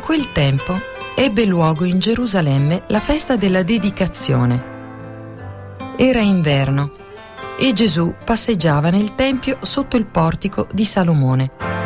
quel tempo ebbe luogo in Gerusalemme la festa della dedicazione. Era inverno e Gesù passeggiava nel tempio sotto il portico di Salomone.